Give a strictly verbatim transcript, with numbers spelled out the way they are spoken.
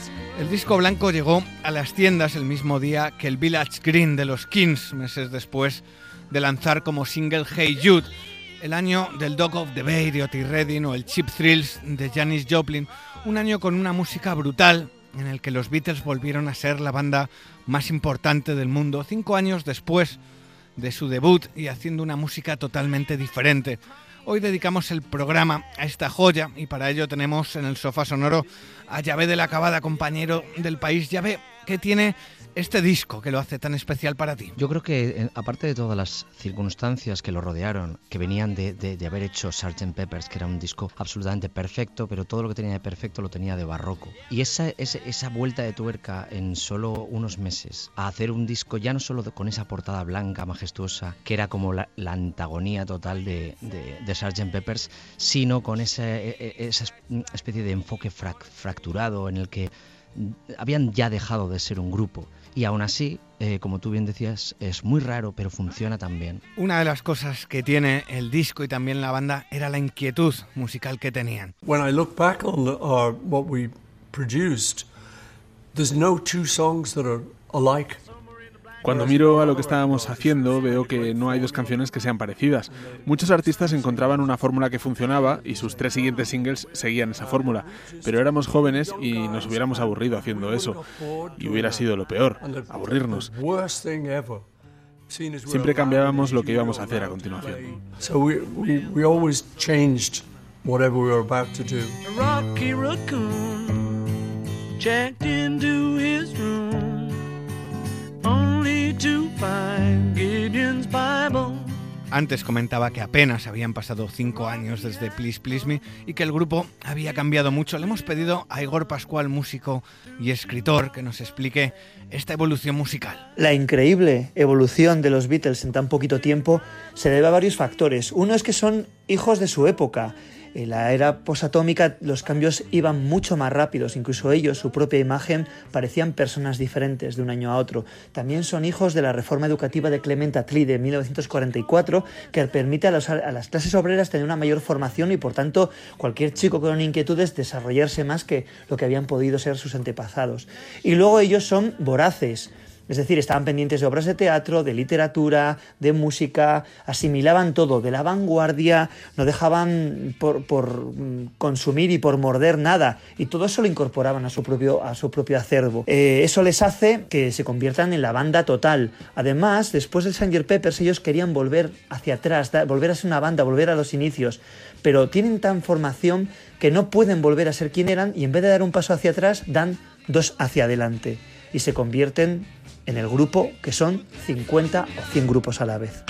El disco blanco llegó a las tiendas el mismo día que el Village Green de los Kings, meses después de lanzar como single Hey Jude, el año del Dog of the Bay de Otis Redding o el Cheap Thrills de Janis Joplin, un año con una música brutal en el que los Beatles volvieron a ser la banda más importante del mundo, cinco años después de su debut y haciendo una música totalmente diferente. Hoy dedicamos el programa a esta joya y para ello tenemos en el sofá sonoro a Llavé de la Cabada, compañero del país. Llavé, ¿qué tiene este disco que lo hace tan especial para ti? Yo creo que, aparte de todas las circunstancias que lo rodearon, que venían de, de, de haber hecho sergeant Pepper's, que era un disco absolutamente perfecto, pero todo lo que tenía de perfecto lo tenía de barroco. Y esa, esa, esa vuelta de tuerca en solo unos meses, a hacer un disco ya no solo con esa portada blanca, majestuosa, que era como la, la antagonía total de, de, de sergeant Pepper's, sino con esa, esa especie de enfoque frac, fracturado en el que habían ya dejado de ser un grupo. Y aún así, eh, como tú bien decías, es muy raro, pero funciona tan bien. Una de las cosas que tiene el disco y también la banda era la inquietud musical que tenían. When I look back on our, what we produced, there's no two songs that are alike. Cuando miro a lo que estábamos haciendo, veo que no hay dos canciones que sean parecidas. Muchos artistas encontraban una fórmula que funcionaba y sus tres siguientes singles seguían esa fórmula. Pero éramos jóvenes y nos hubiéramos aburrido haciendo eso. Y hubiera sido lo peor, aburrirnos. Siempre cambiábamos lo que íbamos a hacer a continuación. So we, we, we always changed whatever we were about to do. Rocky Raccoon checked into his room. Antes comentaba que apenas habían pasado cinco años desde Please Please Me y que el grupo había cambiado mucho. Le hemos pedido a Igor Pascual, músico y escritor, que nos explique esta evolución musical. La increíble evolución de los Beatles en tan poquito tiempo se debe a varios factores. Uno es que son hijos de su época. En la era posatómica los cambios iban mucho más rápidos, incluso ellos, su propia imagen, parecían personas diferentes de un año a otro. También son hijos de la reforma educativa de Clement Attlee de mil novecientos cuarenta y cuatro, que permite a, los, a las clases obreras tener una mayor formación y, por tanto, cualquier chico con inquietudes desarrollarse más que lo que habían podido ser sus antepasados. Y luego ellos son voraces. Es decir, estaban pendientes de obras de teatro, de literatura, de música, asimilaban todo, de la vanguardia, no dejaban por, por consumir y por morder nada, y todo eso lo incorporaban a su propio, a su propio acervo. Eh, eso les hace que se conviertan en la banda total. Además, después del sergeant Pepper's, ellos querían volver hacia atrás, da, volver a ser una banda, volver a los inicios, pero tienen tan formación que no pueden volver a ser quien eran, y en vez de dar un paso hacia atrás, dan dos hacia adelante, y se convierten en el grupo que son cincuenta o cien grupos a la vez.